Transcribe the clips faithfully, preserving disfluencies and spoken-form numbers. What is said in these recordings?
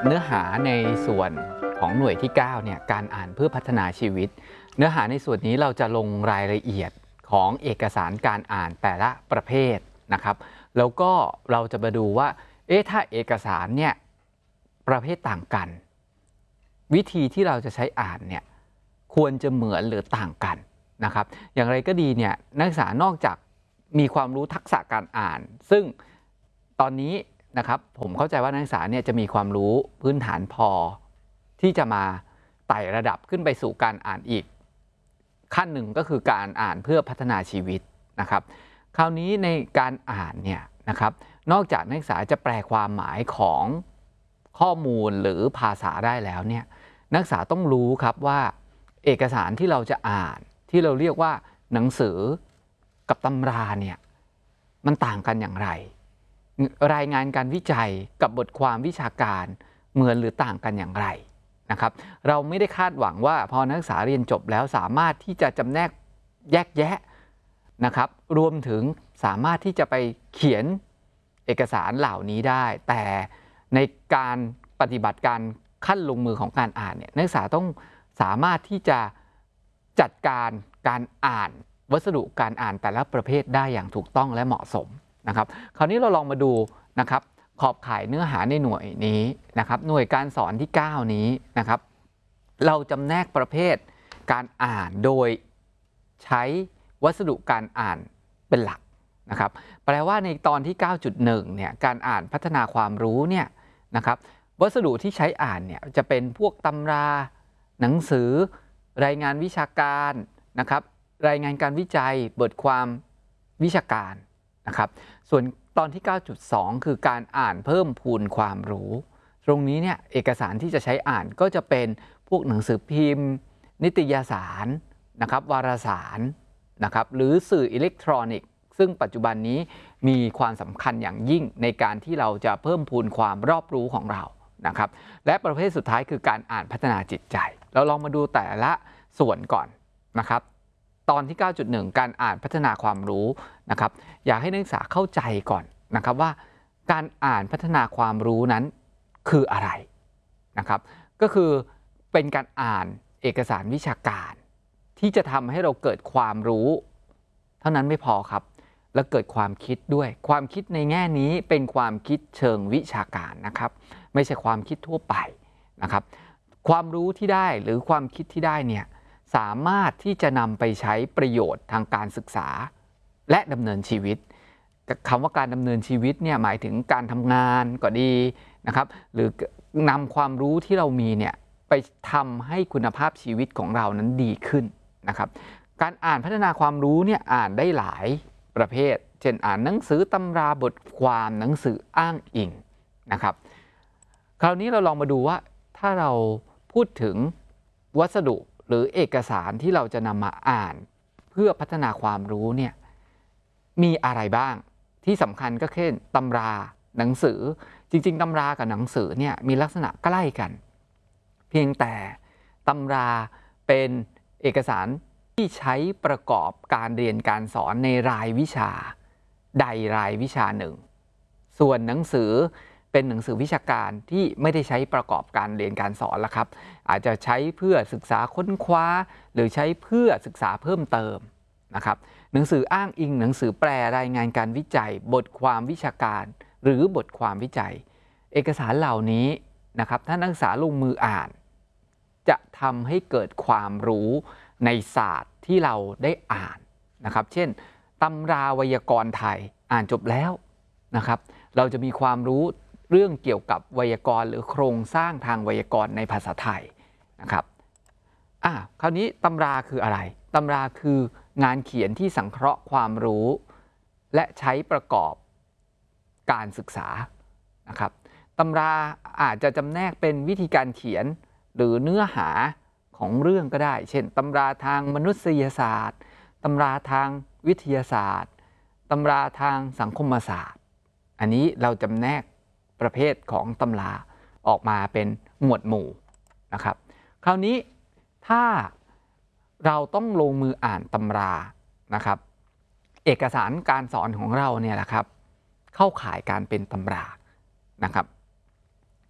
เนื้อหาในส่วนของหน่วยที่เก้าเนี่ยการอ่านเพื่อพัฒนาชีวิตเนื้อหาในส่วนนี้เราจะลงรายละเอียดของเอกสารการอ่านแต่ละประเภทนะครับแล้วก็เราจะมาดูว่าเอ๊ะถ้าเอกสารเนี่ยประเภทต่างกันวิธีที่เราจะใช้อ่านเนี่ยควรจะเหมือนหรือต่างกันนะครับอย่างไรก็ดีเนี่ยนักศึกษานอกจากมีความรู้ทักษะการอ่านซึ่งตอนนี้นะครับผมเข้าใจว่านักศึกษาเนี่ยจะมีความรู้พื้นฐานพอที่จะมาไต่ระดับขึ้นไปสู่การอ่านอีกขั้นหนึ่งก็คือการอ่านเพื่อพัฒนาชีวิตนะครับคราวนี้ในการอ่านเนี่ยนะครับนอกจากนักศึกษาจะแปลความหมายของข้อมูลหรือภาษาได้แล้วเนี่ยนักศึกษาต้องรู้ครับว่าเอกสารที่เราจะอ่านที่เราเรียกว่าหนังสือกับตำราเนี่ยมันต่างกันอย่างไรรายงานการวิจัยกับบทความวิชาการเหมือนหรือต่างกันอย่างไรนะครับเราไม่ได้คาดหวังว่าพอนักศึกษาเรียนจบแล้วสามารถที่จะจำแนกแยกแยะนะครับรวมถึงสามารถที่จะไปเขียนเอกสารเหล่านี้ได้แต่ในการปฏิบัติการขั้นลงมือของการอ่านเนี่ยนักศึกษาต้องสามารถที่จะจัดการการอ่านวัสดุการอ่านแต่ละประเภทได้อย่างถูกต้องและเหมาะสมนะครับคราวนี้เราลองมาดูนะครับขอบข่ายเนื้อหาในหน่วยนี้นะครับหน่วยการสอนที่เก้านี้นะครับเราจำแนกประเภทการอ่านโดยใช้วัสดุการอ่านเป็นหลักนะครับแปลว่าในตอนที่ เก้าจุดหนึ่ง เนี่ยการอ่านพัฒนาความรู้เนี่ยนะครับวัสดุที่ใช้อ่านเนี่ยจะเป็นพวกตำราหนังสือรายงานวิชาการนะครับรายงานการวิจัยบทความวิชาการนะครับส่วนตอนที่ เก้าจุดสอง คือการอ่านเพิ่มพูนความรู้ตรงนี้เนี่ยเอกสารที่จะใช้อ่านก็จะเป็นพวกหนังสือพิมพ์นิตยสารนะครับวารสารนะครับหรือสื่ออิเล็กทรอนิกส์ซึ่งปัจจุบันนี้มีความสำคัญอย่างยิ่งในการที่เราจะเพิ่มพูนความรอบรู้ของเรานะครับและประเภทสุดท้ายคือการอ่านพัฒนาจิตใจเราลองมาดูแต่ละส่วนก่อนนะครับตอนที่ เก้าจุดหนึ่ง การอ่านพัฒนาความรู้นะครับอยากให้นักศึกษาเข้าใจก่อนนะครับว่าการอ่านพัฒนาความรู้นั้นคืออะไรนะครับก็คือเป็นการอ่านเอกสารวิชาการที่จะทำให้เราเกิดความรู้เท่านั้นไม่พอครับและเกิดความคิดด้วยความคิดในแง่นี้เป็นความคิดเชิงวิชาการนะครับไม่ใช่ความคิดทั่วไปนะครับความรู้ที่ได้หรือความคิดที่ได้เนี่ยสามารถที่จะนำไปใช้ประโยชน์ทางการศึกษาและดำเนินชีวิตคำว่าการดำเนินชีวิตเนี่ยหมายถึงการทำงานก็ดีนะครับหรือนำความรู้ที่เรามีเนี่ยไปทำให้คุณภาพชีวิตของเรานั้นดีขึ้นนะครับการอ่านพัฒนาความรู้เนี่ยอ่านได้หลายประเภทเช่นอ่านหนังสือตำราบทความหนังสืออ้างอิงนะครับคราวนี้เราลองมาดูว่าถ้าเราพูดถึงวัสดุหรือเอกสารที่เราจะนำมาอ่านเพื่อพัฒนาความรู้เนี่ยมีอะไรบ้างที่สำคัญก็เช่นตำราหนังสือจริงๆตำรากับหนังสือเนี่ยมีลักษณะใกล้กันเพียงแต่ตำราเป็นเอกสารที่ใช้ประกอบการเรียนการสอนในรายวิชาใดรายวิชาหนึ่งส่วนหนังสือเป็นหนังสือวิชาการที่ไม่ได้ใช้ประกอบการเรียนการสอนละครับอาจจะใช้เพื่อศึกษาค้นคว้าหรือใช้เพื่อศึกษาเพิ่มเติมนะครับหนังสืออ้างอิงหนังสือแปลรายงานการวิจัยบทความวิชาการหรือบทความวิจัยเอกสารเหล่านี้นะครับถ้านักศึกษาลงมืออ่านจะทำให้เกิดความรู้ในศาสตร์ที่เราได้อ่านนะครับเช่นตำราไวยากรณ์ไทยอ่านจบแล้วนะครับเราจะมีความรู้เรื่องเกี่ยวกับไวยากรณ์หรือโครงสร้างทางไวยากรณ์ในภาษาไทยนะครับอ่ะคราวนี้ตำราคืออะไรตำราคืองานเขียนที่สังเคราะห์ความรู้และใช้ประกอบการศึกษานะครับตำราอาจจะจำแนกเป็นวิธีการเขียนหรือเนื้อหาของเรื่องก็ได้เช่นตำราทางมนุษยศาสตร์ตำราทางวิทยาศาสตร์ตำราทางสังคมศาสตร์อันนี้เราจำแนกประเภทของตำราออกมาเป็นหมวดหมู่นะครับคราวนี้ถ้าเราต้องลงมืออ่านตำรานะครับเอกสารการสอนของเราเนี่ยแหละครับเข้าข่ายการเป็นตำรานะครับ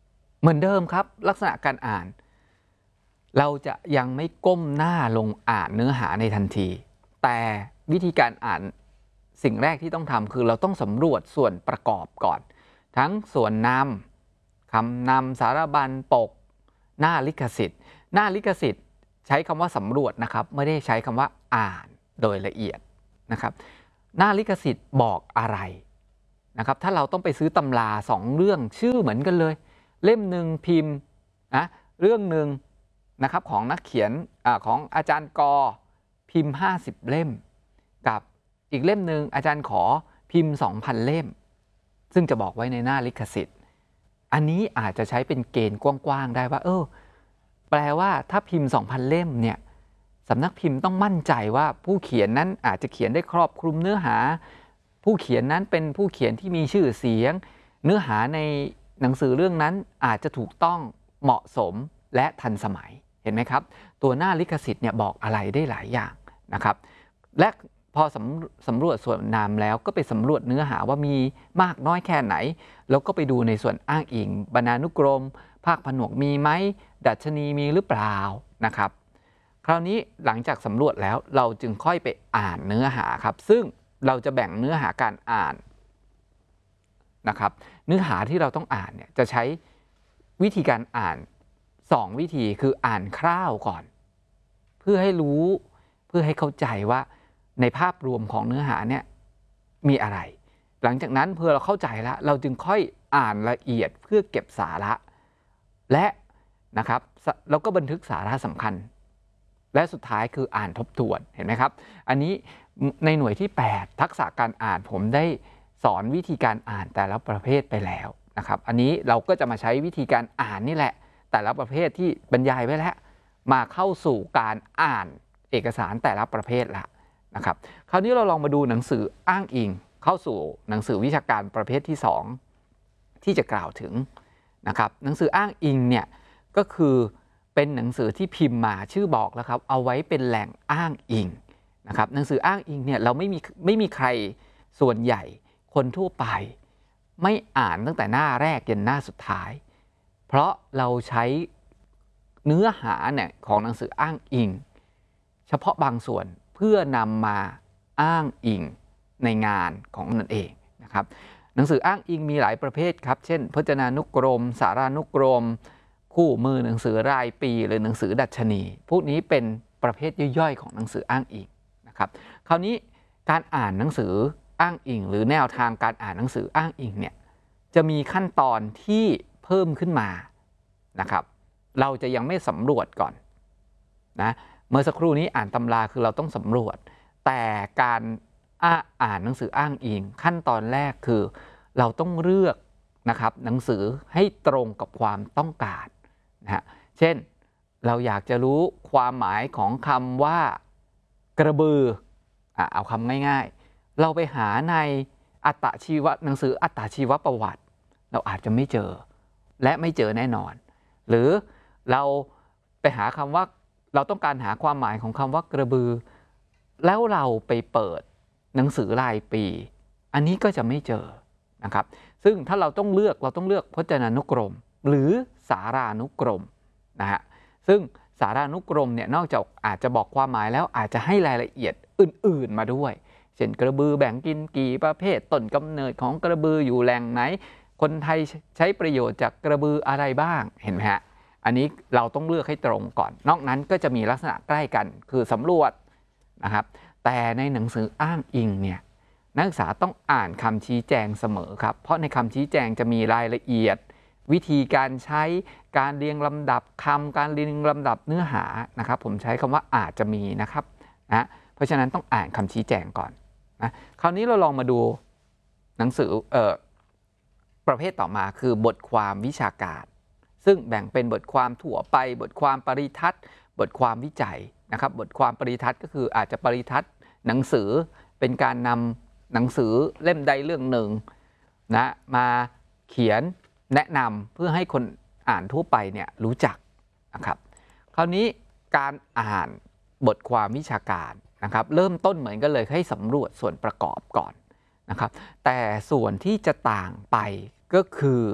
เหมือนเดิมครับลักษณะการอ่านเราจะยังไม่ก้มหน้าลงอ่านเนื้อหาในทันทีแต่วิธีการอ่านสิ่งแรกที่ต้องทำคือเราต้องสำรวจส่วนประกอบก่อนทั้งส่วนนำคำนำสารบัญปกหน้าลิขสิทธิ์หน้าลิขสิทธิ์ใช้คำว่าสำรวจนะครับไม่ได้ใช้คำว่าอ่านโดยละเอียดนะครับหน้าลิขสิทธิ์บอกอะไรนะครับถ้าเราต้องไปซื้อตำราสองเรื่องชื่อเหมือนกันเลยเล่มหนึ่งพิมพ์นะเรื่องหนึ่งนะครับของนักเขียนอของอาจารย์กอพิมพ์ห้าสิบเล่มกับอีกเล่มหนึ่งอาจารย์ขอพิมพ์ สองพัน เล่มซึ่งจะบอกไว้ในหน้าลิขสิทธิ์อันนี้อาจจะใช้เป็นเกณฑ์กว้างๆได้ว่าเออแปลว่าถ้าพิมพ์ สองพัน เล่มเนี่ยสำนักพิมพ์ต้องมั่นใจว่าผู้เขียนนั้นอาจจะเขียนได้ครอบคลุมเนื้อหาผู้เขียนนั้นเป็นผู้เขียนที่มีชื่อเสียงเนื้อหาในหนังสือเรื่องนั้นอาจจะถูกต้องเหมาะสมและทันสมัยเห็นไหมครับตัวหน้าลิขสิทธิ์เนี่ยบอกอะไรได้หลายอย่างนะครับและพอสำสำรวจส่วนนามแล้วก็ไปสำรวจเนื้อหาว่ามีมากน้อยแค่ไหนแล้วก็ไปดูในส่วนอ้างอิงบรรณานุกรมภาคผนวกมีไหมดัชนีมีหรือเปล่านะครับคราวนี้หลังจากสำรวจแล้วเราจึงค่อยไปอ่านเนื้อหาครับซึ่งเราจะแบ่งเนื้อหาการอ่านนะครับเนื้อหาที่เราต้องอ่านเนี่ยจะใช้วิธีการอ่านสองวิธีคืออ่านคร่าวก่อนเพื่อให้รู้เพื่อให้เข้าใจว่าในภาพรวมของเนื้อหาเนี่ยมีอะไรหลังจากนั้นเพื่อเราเข้าใจแล้วเราจึงค่อยอ่านละเอียดเพื่อเก็บสาระและนะครับแล้วก็บันทึกสาระสำคัญและสุดท้ายคืออ่านทบทวนเห็นไหมครับอันนี้ในหน่วยที่แปดทักษะการอ่านผมได้สอนวิธีการอ่านแต่ละประเภทไปแล้วนะครับอันนี้เราก็จะมาใช้วิธีการอ่านนี่แหละแต่ละประเภทที่บรรยายไว้แล้วมาเข้าสู่การอ่านเอกสารแต่ละประเภทละนะครับคราวนี้เราลองมาดูหนังสืออ้างอิงเข้าสู่หนังสือวิชาการประเภทที่สองที่จะกล่าวถึงนะครับหนังสืออ้างอิงเนี่ยก็คือเป็นหนังสือที่พิมพ์มาชื่อบอกแล้วครับเอาไว้เป็นแหล่งอ้างอิงนะครับหนังสืออ้างอิงเนี่ยเราไม่มีไม่มีใครส่วนใหญ่คนทั่วไปไม่อ่านตั้งแต่หน้าแรกยันหน้าสุดท้ายเพราะเราใช้เนื้อหาเนี่ยของหนังสืออ้างอิงเฉพาะบางส่วนเพื่อนำมาอ้างอิงในงานของนั่นเองนะครับหนังสืออ้างอิงมีหลายประเภทครับเช่นพจนานุกรมสารานุกรมคู่มือหนังสือรายปีหรือหนังสือดัชนีพวกนี้เป็นประเภทย่อยๆของหนังสืออ้างอิงนะครับคราวนี้การอ่านหนังสืออ้างอิงหรือแนวทางการอ่านหนังสืออ้างอิงเนี่ยจะมีขั้นตอนที่เพิ่มขึ้นมานะครับเราจะยังไม่สำรวจก่อนนะเมื่อสักครู่นี้อ่านตำราคือเราต้องสำรวจแต่การอ่านหนังสืออ้างอิงขั้นตอนแรกคือเราต้องเลือกนะครับหนังสือให้ตรงกับความต้องการนะฮะเช่นเราอยากจะรู้ความหมายของคำว่ากระบืออ่ะเอาคำง่ายๆเราไปหาในอัตชีวะหนังสืออัตชีวประวัติเราอาจจะไม่เจอและไม่เจอแน่นอนหรือเราไปหาคำว่าเราต้องการหาความหมายของคำว่ากระบือแล้วเราไปเปิดหนังสือรายปีอันนี้ก็จะไม่เจอนะครับซึ่งถ้าเราต้องเลือกเราต้องเลือกพจนานุกรมหรือสารานุกรมนะฮะซึ่งสารานุกรมเนี่ยนอกจากอาจจะบอกความหมายแล้วอาจจะให้รายละเอียดอื่นๆมาด้วยเช่นกระบือแบ่งกินกี่ประเภทต้นกำเนิดของกระบืออยู่แหล่งไหนคนไทยใช้ประโยชน์จากกระบืออะไรบ้างเห็นไหมฮะอันนี้เราต้องเลือกให้ตรงก่อนนอกนั้นก็จะมีลักษณะใกล้กันคือสำรวจนะครับแต่ในหนังสืออ้างอิงเนี่ยนักศึกษาต้องอ่านคำชี้แจงเสมอครับเพราะในคำชี้แจงจะมีรายละเอียดวิธีการใช้การเรียงลำดับคำการเรียงลำดับเนื้อหานะครับผมใช้คำว่าอาจจะมีนะครับนะเพราะฉะนั้นต้องอ่านคำชี้แจงก่อนนะคราวนี้เราลองมาดูหนังสือเอ่อประเภทต่อมาคือบทความวิชาการซึ่งแบ่งเป็นบทความทั่วไปบทความปริทัศน์บทความวิจัยนะครับบทความปริทัศน์ก็คืออาจจะปริทัศน์หนังสือเป็นการนำหนังสือเล่มใดเรื่องหนึ่งนะมาเขียนแนะนำเพื่อให้คนอ่านทั่วไปเนี่ยรู้จักนะครับคราวนี้การอ่านบทความวิชาการนะครับเริ่มต้นเหมือนกันเลยให้สำรวจส่วนประกอบก่อนนะครับแต่ส่วนที่จะต่างไปก็คือ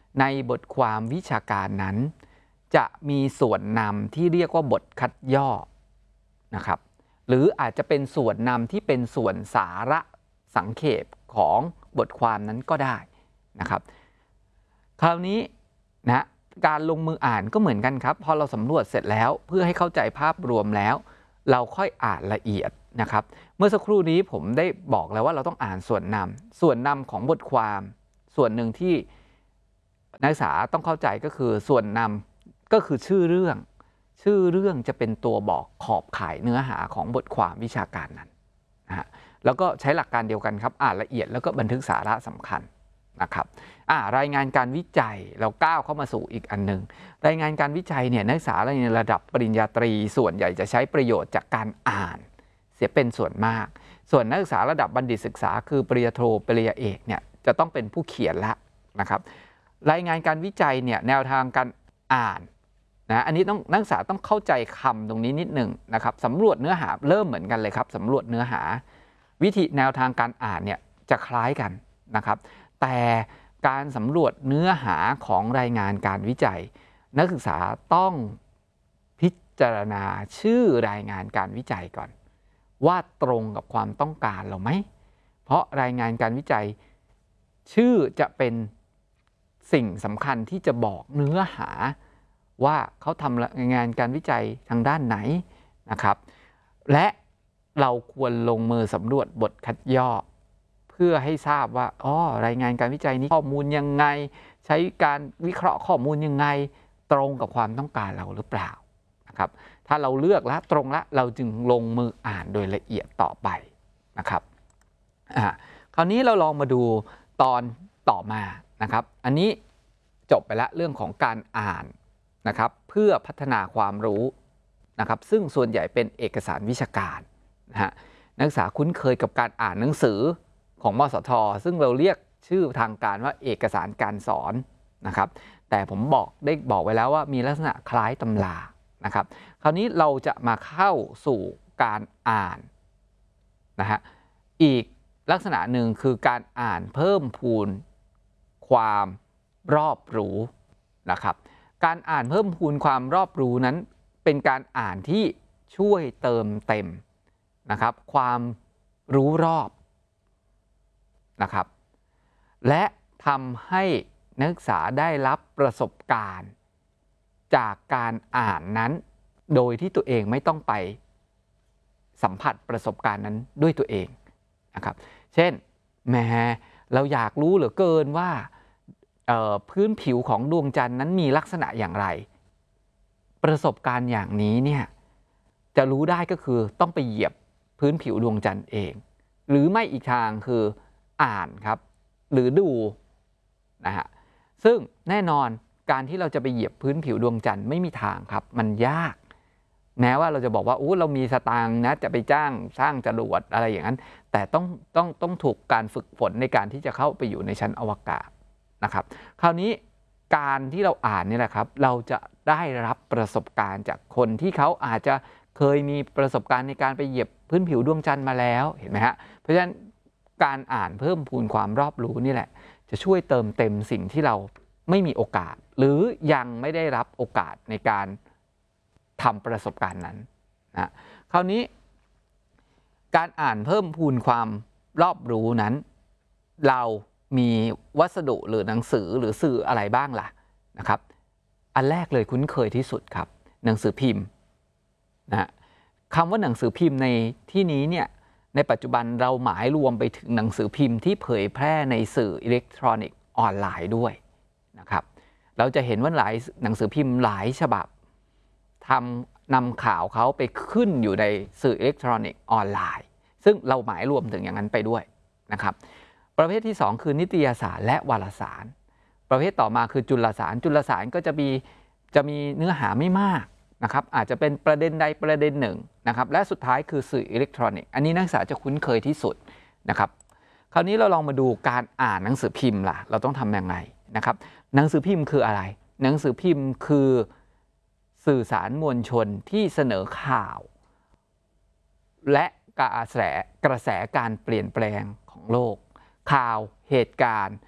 ในบทความวิชาการนั้นจะมีส่วนนำที่เรียกว่าบทคัดย่อนะครับหรืออาจจะเป็นส่วนนำที่เป็นส่วนสาระสังเขปของบทความนั้นก็ได้นะครับคราวนี้นะการลงมืออ่านก็เหมือนกันครับพอเราสำรวจเสร็จแล้วเพื่อให้เข้าใจภาพรวมแล้วเราค่อยอ่านละเอียดนะครับเมื่อสักครู่นี้ผมได้บอกแล้วว่าเราต้องอ่านส่วนนำส่วนนำของบทความส่วนหนึ่งที่นักศึกษาต้องเข้าใจก็คือส่วนนำก็คือชื่อเรื่องชื่อเรื่องจะเป็นตัวบอกขอบข่ายเนื้อหาของบทความวิชาการนั้นนะฮะแล้วก็ใช้หลักการเดียวกันครับอ่านละเอียดแล้วก็บันทึกสาระสำคัญนะครับอ่ารายงานการวิจัยเราก้าวเข้ามาสู่อีกอันนึงรายงานการวิจัยเนี่ยนักศึกษาในระดับปริญญาตรีส่วนใหญ่จะใช้ประโยชน์จากการอ่านเสียเป็นส่วนมากส่วนนักศึกษาระดับบัณฑิตศึกษาคือปริญญาโทปริญญาเอกเนี่ยจะต้องเป็นผู้เขียนละนะครับรายงานการวิจัยเนี่ยแนวทางการอ่านนะอันนี้ต้องนักศึกษาต้องเข้าใจคำตรงนี้นิดหนึ่งนะครับสำรวจเนื้อหาเริ่มเหมือนกันเลยครับสำรวจเนื้อหาวิธีแนวทางการอ่านเนี่ยจะคล้ายกันนะครับแต่การสำรวจเนื้อหาของรายงานการวิจัยนักศึกษาต้องพิจารณาชื่อรายงานการวิจัยก่อนว่าตรงกับความต้องการเราไหมเพราะรายงานการวิจัยชื่อจะเป็นสิ่งสำคัญที่จะบอกเนื้อหาว่าเขาทำรายงานการวิจัยทางด้านไหนนะครับและเราควรลงมือสำรวจบทคัดย่อเพื่อให้ทราบว่าอ๋อรายงานการวิจัยนี้ข้อมูลยังไงใช้การวิเคราะห์ข้อมูลยังไงตรงกับความต้องการเราหรือเปล่านะครับถ้าเราเลือกแล้วตรงแล้วเราจึงลงมืออ่านโดยละเอียดต่อไปนะครับอ่าคราวนี้เราลองมาดูตอนต่อมานะครับอันนี้จบไปแล้วเรื่องของการอ่านนะครับเพื่อพัฒนาความรู้นะครับซึ่งส่วนใหญ่เป็นเอกสารวิชาการนะฮะนักศึกษาคุ้นเคยกับการอ่านหนังสือของมสท.ซึ่งเราเรียกชื่อทางการว่าเอกสารการสอนนะครับแต่ผมบอกได้บอกไว้แล้วว่ามีลักษณะคล้ายตำรานะครับคราวนี้เราจะมาเข้าสู่การอ่านนะฮะอีกลักษณะหนึ่งคือการอ่านเพิ่มพูนความรอบรู้นะครับการอ่านเพิ่มพูนความรอบรู้นั้นเป็นการอ่านที่ช่วยเติมเต็มนะครับความรู้รอบนะครับและทำให้นักศึกษาได้รับประสบการณ์จากการอ่านนั้นโดยที่ตัวเองไม่ต้องไปสัมผัสประสบการณ์นั้นด้วยตัวเองนะครับเช่นแม้เราอยากรู้เหลือเกินว่าพื้นผิวของดวงจันทร์นั้นมีลักษณะอย่างไรประสบการณ์อย่างนี้เนี่ยจะรู้ได้ก็คือต้องไปเหยียบพื้นผิวดวงจันทร์เองหรือไม่อีกทางคืออ่านครับหรือดูนะฮะซึ่งแน่นอนการที่เราจะไปเหยียบพื้นผิวดวงจันทร์ไม่มีทางครับมันยากแม้ว่าเราจะบอกว่าอู้เรามีสตางค์นะจะไปจ้างสร้างจรวดอะไรอย่างนั้นแต่ต้องต้องต้องถูกการฝึกฝนในการที่จะเข้าไปอยู่ในชั้นอวกาศนะครับคราวนี้การที่เราอ่านนี่แหละครับเราจะได้รับประสบการณ์จากคนที่เขาอาจจะเคยมีประสบการณ์ในการไปเหยียบพื้นผิวดวงจันทร์มาแล้วเห็นไหมฮะเพราะฉะนั้นการอ่านเพิ่มพูนความรอบรู้นี่แหละจะช่วยเติมเต็มสิ่งที่เราไม่มีโอกาสหรือยังไม่ได้รับโอกาสในการทำประสบการณ์นั้นนะคราวนี้การอ่านเพิ่มพูนความรอบรู้นั้นเรามีวัสดุหรือหนังสือหรือสื่ออะไรบ้างล่ะนะครับอันแรกเลยคุ้นเคยที่สุดครับหนังสือพิมพ์นะคำว่าหนังสือพิมพ์ในที่นี้เนี่ยในปัจจุบันเราหมายรวมไปถึงหนังสือพิมพ์ที่เผยแพร่ในสื่ออิเล็กทรอนิกส์ออนไลน์ด้วยนะครับเราจะเห็นว่าหลายหนังสือพิมพ์หลายฉบับทำนำข่าวเขาไปขึ้นอยู่ในสื่ออิเล็กทรอนิกส์ออนไลน์ซึ่งเราหมายรวมถึงอย่างนั้นไปด้วยนะครับประเภทที่สองคือนิตยสารและวารสารประเภทต่อมาคือจุลสารจุลสารก็จะมีจะมีเนื้อหาไม่มากนะครับอาจจะเป็นประเด็นใดประเด็นหนึ่งนะครับและสุดท้ายคือสื่ออิเล็กทรอนิกส์อันนี้นักศึกษาจะคุ้นเคยที่สุดนะครับคราวนี้เราลองมาดูการอ่านหนังสือพิมพ์ล่ะเราต้องทำยังไงนะครับหนังสือพิมพ์คืออะไรหนังสือพิมพ์คือสื่อสารมวลชนที่เสนอข่าวและกระแสกระแสการเปลี่ยนแปลงของโลกข่าวเหตุการณ์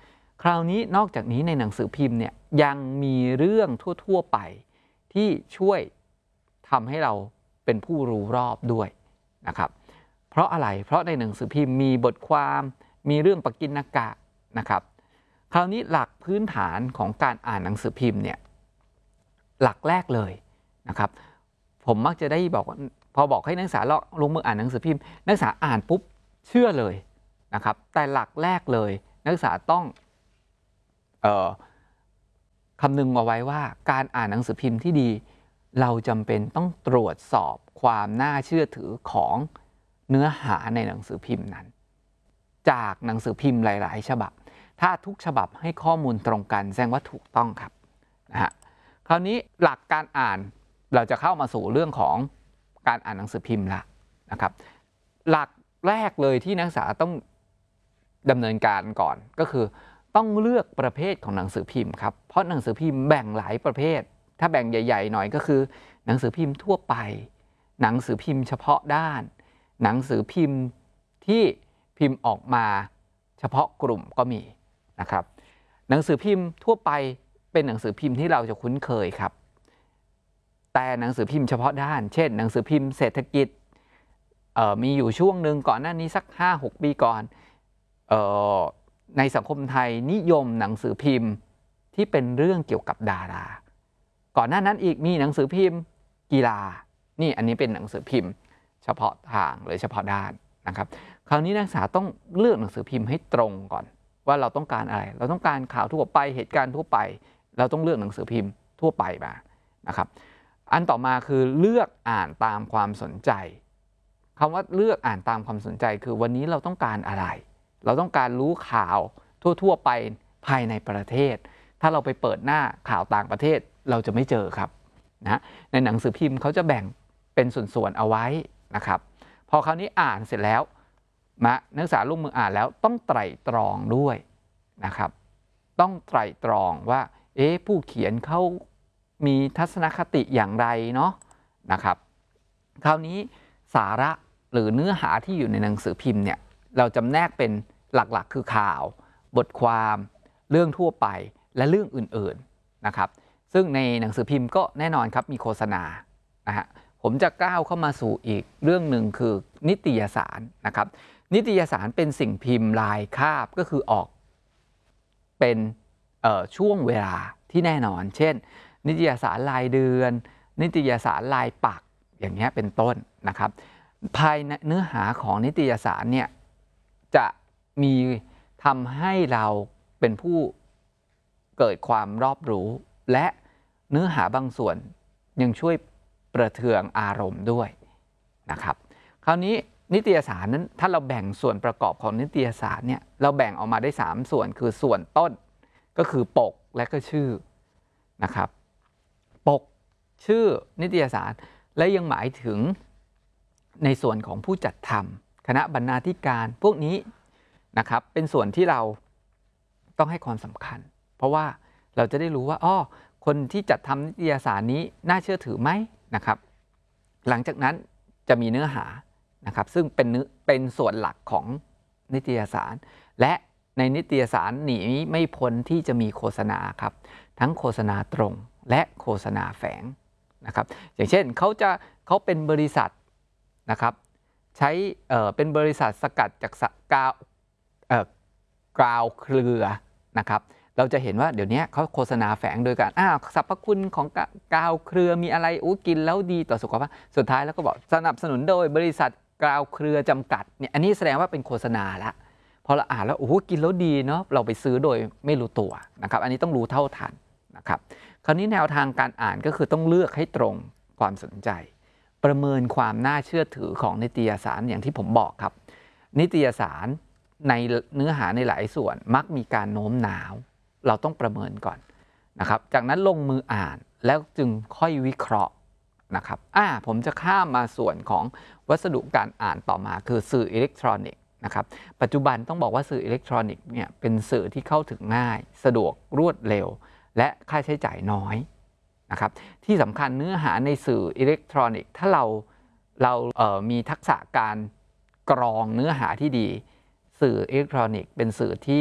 คราวนี้นอกจากนี้ในหนังสือพิมพ์เนี่ยยังมีเรื่องทั่วๆไปที่ช่วยทำให้เราเป็นผู้รู้รอบด้วยนะครับเพราะอะไรเพราะในหนังสือพิมพ์มีบทความมีเรื่องปกิณกะนะครับคราวนี้หลักพื้นฐานของการอ่านหนังสือพิมพ์เนี่ยหลักแรกเลยนะครับผมมักจะได้บอกพอบอกให้นักศึกษาลงมืออ่านหนังสือพิมพ์นักศึกษาอ่านปุ๊บเชื่อเลยนะครับแต่หลักแรกเลยนักศึกษาต้องเอ่อคำนึงเอาไว้ว่าการอ่านหนังสือพิมพ์ที่ดีเราจำเป็นต้องตรวจสอบความน่าเชื่อถือของเนื้อหาในหนังสือพิมพ์นั้นจากหนังสือพิมพ์หลายๆฉบับถ้าทุกฉบับให้ข้อมูลตรงกันแสดงว่าถูกต้องครับนะฮะคราวนี้หลักการอ่านเราจะเข้ามาสู่เรื่องของการอ่านหนังสือพิมพ์ละนะครับหลักแรกเลยที่นักศึกษาต้องดำเนินการก่อนก็คือต้องเลือกประเภทของหนังสือพิมพ์ครับเพราะหนังสือพิมพ์แบ่งหลายประเภทถ้าแบ่งใหญ่ๆหน่อยก็คือหนังสือพิมพ์ทั่วไปหนังสือพิมพ์เฉพาะด้านหนังสือพิมพ์ที่พิมพ์ออกมาเฉพาะกลุ่มก็มีนะครับหนังสือพิมพ์ทั่วไปเป็นหนังสือพิมพ์ที่เราจะคุ้นเคยครับแต่หนังสือพิมพ์เฉพาะด้านเช่นหนังสือพิมพ์เศรษฐกิจมีอยู่ช่วงหนึ่งก่อนหน้านี้สัก ห้าหก ปีก่อนออในสังคมไทยนิยมหนังสือพิมพ์ที่เป็นเรื่องเกี่ยวกับดาราก่อนหน้านั้นอีกมีหนังสือพิมพ์กีฬานี่อันนี้เป็นหนังสือพิมพ์เฉพาะทางหรือเฉพาะด้านนะครับคราวนี้นักศึกษาต้องเลือกหนังสือพิมพ์ให้ตรงก่อนว่าเราต้องการอะไรเราต้องการข่าวทั่วไปเหตุการณ์ทั่วไปเราต้องเลือกหนังสือพิมพ์ทั่วไปมานะครับอันต่อมาคือเลือกอ่านตามความสนใจคำว่าเลือกอ่านตามความสนใจคือวันนี้เราต้องการอะไรเราต้องการรู้ข่าวทั่วๆไปภายในประเทศถ้าเราไปเปิดหน้าข่าวต่างประเทศเราจะไม่เจอครับนะในหนังสือพิมพ์เขาจะแบ่งเป็นส่วนๆเอาไว้นะครับพอคราวนี้อ่านเสร็จแล้วมานักศึกษาลงมืออ่านแล้วต้องไตร่ตรองด้วยนะครับต้องไตร่ตรองว่าเอ๊ะผู้เขียนเขามีทัศนคติอย่างไรเนาะนะครับคราวนี้สาระหรือเนื้อหาที่อยู่ในหนังสือพิมพ์เนี่ยเราจำแนกเป็นหลักๆคือข่าวบทความเรื่องทั่วไปและเรื่องอื่นๆนะครับซึ่งในหนังสือพิมพ์ก็แน่นอนครับมีโฆษณานะฮะผมจะก้าวเข้ามาสู่อีกเรื่องหนึ่งคือนิตยสารนะครับนิตยสารเป็นสิ่งพิมพ์ลายคาบก็คือออกเป็นช่วงเวลาที่แน่นอนเช่นนิตยสารรายเดือนนิตยสารรายปักอย่างนี้เป็นต้นนะครับภายในเนื้อหาของนิตยสารเนี่ยจะมีทำให้เราเป็นผู้เกิดความรอบรู้และเนื้อหาบางส่วนยังช่วยประเทืองอารมณ์ด้วยนะครับคราวนี้นิตยสารนั้นถ้าเราแบ่งส่วนประกอบของนิตยสารเนี่ยเราแบ่งออกมาได้สามส่วนคือส่วนต้นก็คือปกและก็ชื่อนะครับปกชื่อนิตยสารและยังหมายถึงในส่วนของผู้จัดทำคณะบรรณาธิการพวกนี้นะครับเป็นส่วนที่เราต้องให้ความสำคัญเพราะว่าเราจะได้รู้ว่าอ้อคนที่จัดทำนิตยสารนี้น่าเชื่อถือไหมนะครับหลังจากนั้นจะมีเนื้อหานะครับซึ่งเป็นเนื้อเป็นส่วนหลักของนิตยสารและในนิตยสารหนีไม่พ้นที่จะมีโฆษณาครับทั้งโฆษณาตรงและโฆษณาแฝงนะครับอย่างเช่นเขาจะเขาเป็นบริษัทนะครับใช้เอ่อเป็นบริษัทสกัดจากกาวเอ่อกาวเครือนะครับเราจะเห็นว่าเดี๋ยวนี้เขาโฆษณาแฝงโดยการอ้าวสรรพคุณของกาวเครือมีอะไรอู้กินแล้วดีต่อสุขภาพสุดท้ายแล้วก็บอกสนับสนุนโดยบริษัทกาวเครือจำกัดเนี่ยอันนี้แสดงว่าเป็นโฆษณาละพอเราอ่านแล้วโอ้โหกินแล้วดีเนาะเราไปซื้อโดยไม่รู้ตัวนะครับอันนี้ต้องรู้เท่าทันนะครับคราวนี้แนวทางการอ่านก็คือต้องเลือกให้ตรงความสนใจประเมินความน่าเชื่อถือของนิตยสารอย่างที่ผมบอกครับนิตยสารในเนื้อหาในหลายส่วนมักมีการโน้มน้าวเราต้องประเมินก่อนนะครับจากนั้นลงมืออ่านแล้วจึงค่อยวิเคราะห์นะครับอ่าผมจะข้ามมาส่วนของวัสดุการอ่านต่อมาคือสื่ออิเล็กทรอนิกส์นะครับปัจจุบันต้องบอกว่าสื่ออิเล็กทรอนิกส์เนี่ยเป็นสื่อที่เข้าถึงง่ายสะดวกรวดเร็วและค่าใช้จ่ายน้อยนะครับที่สำคัญเนื้อหาในสื่ออิเล็กทรอนิกส์ถ้าเราเราเอ่อมีทักษะการกรองเนื้อหาที่ดีสื่ออิเล็กทรอนิกส์เป็นสื่อที่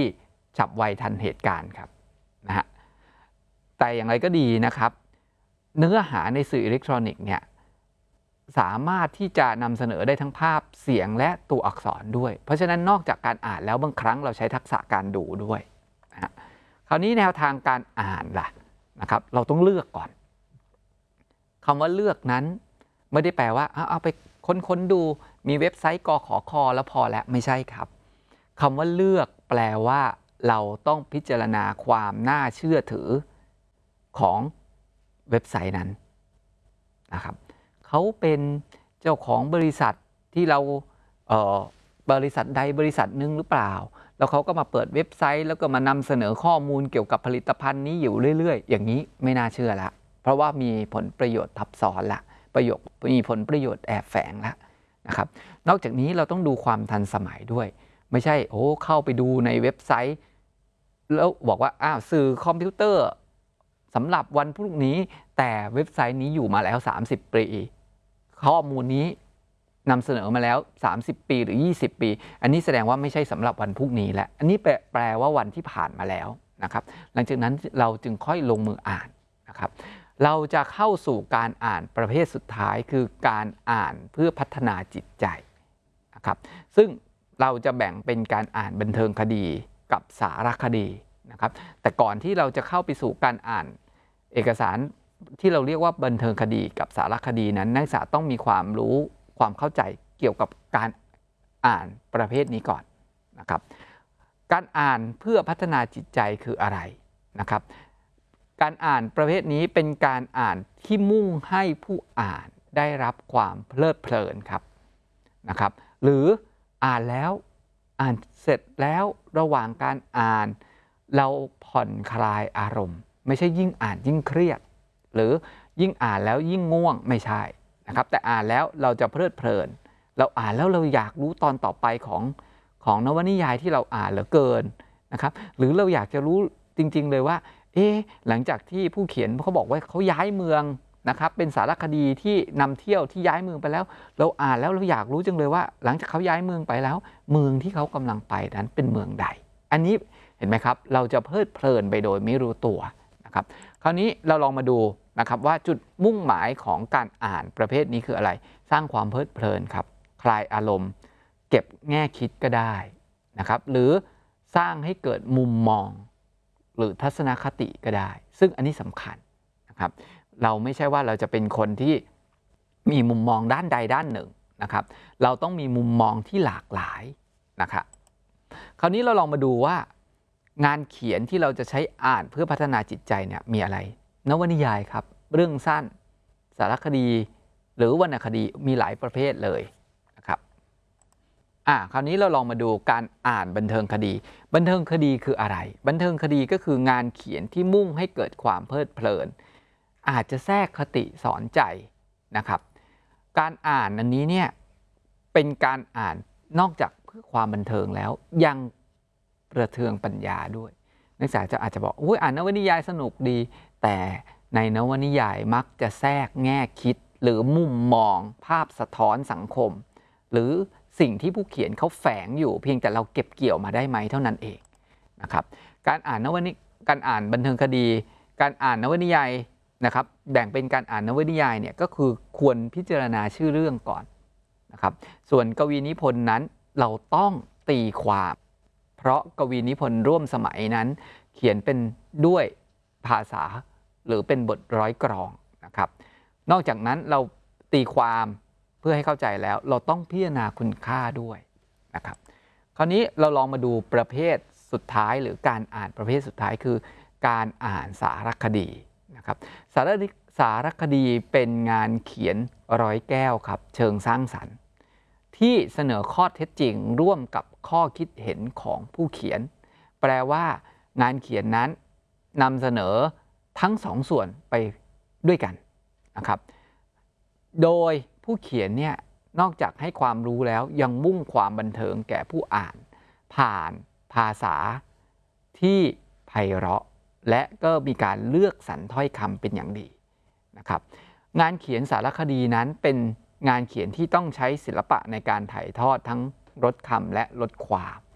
ฉับไวทันเหตุการณ์ครับนะฮะแต่อย่างไรก็ดีนะครับเนื้อหาในสื่ออิเล็กทรอนิกส์เนี่ยสามารถที่จะนำเสนอได้ทั้งภาพเสียงและตัวอักษรด้วยเพราะฉะนั้นนอกจากการอ่านแล้วบางครั้งเราใช้ทักษะการดูด้วยนะฮะคราวนี้แนวทางการอ่านล่ะนะครับเราต้องเลือกก่อนคำว่าเลือกนั้นไม่ได้แปลว่าเอาเอาไปค้นๆดูมีเว็บไซต์กขคแล้วพอแล้วไม่ใช่ครับคำว่าเลือกแปลว่าเราต้องพิจารณาความน่าเชื่อถือของเว็บไซต์นั้นนะครับเขาเป็นเจ้าของบริษัทที่เราเอ่อบริษัทใดบริษัทหนึ่งหรือเปล่าแล้วเขาก็มาเปิดเว็บไซต์แล้วก็มานำเสนอข้อมูลเกี่ยวกับผลิตภัณฑ์นี้อยู่เรื่อยๆอย่างนี้ไม่น่าเชื่อละเพราะว่ามีผลประโยชน์ทับซ้อนละประโยชน์มีผลประโยชน์แอบแฝงละนะครับนอกจากนี้เราต้องดูความทันสมัยด้วยไม่ใช่โอ้เข้าไปดูในเว็บไซต์แล้วบอกว่าอ้าวสื่อคอมพิวเตอร์สำหรับวันพรุ่งนี้แต่เว็บไซต์นี้อยู่มาแล้วสามสิบปีข้อมูลนี้นำเสนอมาแล้วสามสิบปีหรือยี่สิบปีอันนี้แสดงว่าไม่ใช่สำหรับวันพรุ่งนี้แหละอันนี้แปลว่าวันที่ผ่านมาแล้วนะครับหลังจากนั้นเราจึงค่อยลงมืออ่านนะครับเราจะเข้าสู่การอ่านประเภทสุดท้ายคือการอ่านเพื่อพัฒนาจิตใจนะครับซึ่งเราจะแบ่งเป็นการอ่านบันเทิงคดีกับสารคดีนะครับแต่ก่อนที่เราจะเข้าไปสู่การอ่านเอกสารที่เราเรียกว่าบันเทิงคดีกับสารคดีนั้นนักศึกษาต้องมีความรู้ความเข้าใจเกี่ยวกับการอ่านประเภทนี้ก่อนนะครับการอ่านเพื่อพัฒนาจิตใจคืออะไรนะครับการอ่านประเภทนี้เป็นการอ่านที่มุ่งให้ผู้อ่านได้รับความเพลิดเพลินครับนะครับหรืออ่านแล้วอ่านเสร็จแล้วระหว่างการอ่านเราผ่อนคลายอารมณ์ไม่ใช่ยิ่งอ่านยิ่งเครียดหรือยิ่งอ่านแล้วยิ่งง่วงไม่ใช่นะครับแต่อ่านแล้วเราจะเพลิดเพลินเราอ่านแล้วเราอยากรู้ตอนต่อไปของของนวนิยายที่เราอ่านเหลือเกินนะครับหรือเราอยากจะรู้จริงๆเลยว่าเอ๊ะหลังจากที่ผู้เขียนเขาบอกว่าเขาย้ายเมืองนะครับเป็นสารคดีที่นำเที่ยวที่ย้ายเมืองไปแล้วเราอ่านแล้วเราอยากรู้จังเลยว่าหลังจากเขาย้ายเมืองไปแล้วเมืองที่เขากำลังไปนั้นเป็นเมืองใดอันนี้เห็นไหมครับเราจะเพลิดเพลินไปโดยไม่รู้ตัวนะครับคราวนี้เราลองมาดูนะครับว่าจุดมุ่งหมายของการอ่านประเภทนี้คืออะไรสร้างความเพลิดเพลินครับคลายอารมณ์เก็บแง่คิดก็ได้นะครับหรือสร้างให้เกิดมุมมองหรือทัศนคติก็ได้ซึ่งอันนี้สำคัญนะครับเราไม่ใช่ว่าเราจะเป็นคนที่มีมุมมองด้านใดด้านหนึ่งนะครับเราต้องมีมุมมองที่หลากหลายนะครับคราวนี้เราลองมาดูว่างานเขียนที่เราจะใช้อ่านเพื่อพัฒนาจิตใจเนี่ยมีอะไรนวนิยายครับเรื่องสั้นสารคดีหรือวรรณคดีมีหลายประเภทเลยนะครับอ่าคราวนี้เราลองมาดูการอ่านบันเทิงคดีบันเทิงคดีคืออะไรบันเทิงคดีก็คืองานเขียนที่มุ่งให้เกิดความเพลิดเพลินอาจจะแทรกคติสอนใจนะครับการอ่านอันนี้เนี่ยเป็นการอ่านนอกจากเพื่อความบันเทิงแล้วยังประเทืองปัญญาด้วยนักศึกษาจะอาจจะบอกอุ้ยอ่านนวนิยายสนุกดีแต่ในนวนิยายมักจะแทรกแง่คิดหรือมุมมองภาพสะท้อนสังคมหรือสิ่งที่ผู้เขียนเขาแฝงอยู่เพียงแต่เราเก็บเกี่ยวมาได้ไหมเท่านั้นเองนะครับการอ่านนวนิการอ่านบันเทิงคดีการอ่านนวนิยายนะครับแบ่งเป็นการอ่านนวนิยายเนี่ยก็คือควรพิจารณาชื่อเรื่องก่อนนะครับส่วนกวีนิพนธ์นั้นเราต้องตีความเพราะกวีนิพนธ์ร่วมสมัยนั้นเขียนเป็นด้วยภาษาหรือเป็นบทร้อยกลองนะครับนอกจากนั้นเราตีความเพื่อให้เข้าใจแล้วเราต้องพิจารณาคุณค่าด้วยนะครับคราวนี้เราลองมาดูประเภทสุดท้ายหรือการอ่านประเภทสุดท้ายคือการอ่านสารคดีนะครับสารสารคดีเป็นงานเขียนร้อยแก้วครับเชิงสร้างสรรค์ที่เสนอข้อเท็จจริงร่วมกับข้อคิดเห็นของผู้เขียนแปลว่างานเขียนนั้นนำเสนอทั้งสองส่วนไปด้วยกันนะครับโดยผู้เขียนเนี่ยนอกจากให้ความรู้แล้วยังมุ่งความบันเทิงแก่ผู้อ่านผ่านภาษาที่ไพเราะและก็มีการเลือกสรรถ้อยคำเป็นอย่างดีนะครับงานเขียนสารคดีนั้นเป็นงานเขียนที่ต้องใช้ศิลปะในการถ่ายทอดทั้งลดคำและลดความ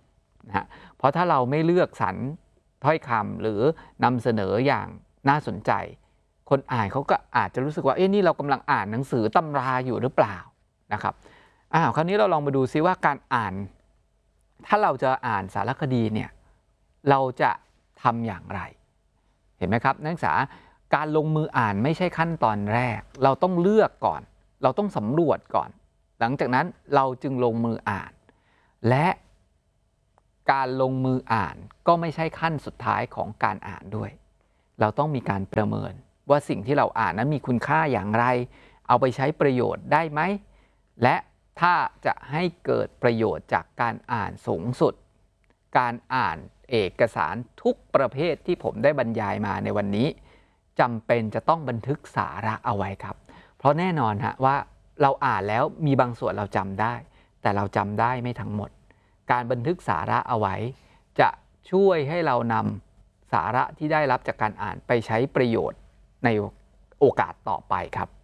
นะฮะเพราะถ้าเราไม่เลือกสรรถ้อยคำหรือนำเสนออย่างน่าสนใจคนอ่านเขาก็อาจจะรู้สึกว่าเอ๊ะนี่เรากำลังอ่านหนังสือตำราอยู่หรือเปล่านะครับอ้าวคราวนี้เราลองมาดูซิว่าการอ่านถ้าเราจะอ่านสารคดีเนี่ยเราจะทำอย่างไรเห็นไหมครับนักศึกษาการลงมืออ่านไม่ใช่ขั้นตอนแรกเราต้องเลือกก่อนเราต้องสำรวจก่อนหลังจากนั้นเราจึงลงมืออ่านและการลงมืออ่านก็ไม่ใช่ขั้นสุดท้ายของการอ่านด้วยเราต้องมีการประเมินว่าสิ่งที่เราอ่านนั้นมีคุณค่าอย่างไรเอาไปใช้ประโยชน์ได้ไหมและถ้าจะให้เกิดประโยชน์จากการอ่านสูงสุดการอ่านเอกสารทุกประเภทที่ผมได้บรรยายมาในวันนี้จำเป็นจะต้องบันทึกสาระเอาไว้ครับเพราะแน่นอนฮะว่าเราอ่านแล้วมีบางส่วนเราจำได้แต่เราจำได้ไม่ทั้งหมดการบันทึกสาระเอาไว้จะช่วยให้เรานำสาระที่ได้รับจากการอ่านไปใช้ประโยชน์ในโอกาสต่อไปครับ